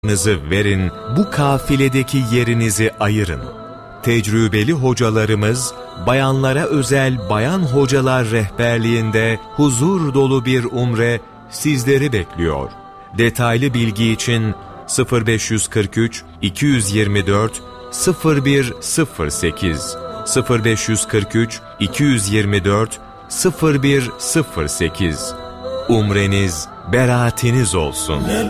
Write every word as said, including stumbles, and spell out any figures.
verin, bu kafiledeki yerinizi ayırın. Tecrübeli hocalarımız, bayanlara özel bayan hocalar rehberliğinde huzur dolu bir umre sizleri bekliyor. Detaylı bilgi için sıfır beş yüz kırk üç iki yüz yirmi dört sıfır bir sıfır sekiz sıfır beş yüz kırk üç iki yüz yirmi dört sıfır bir sıfır sekiz. Umreniz beraatiniz olsun.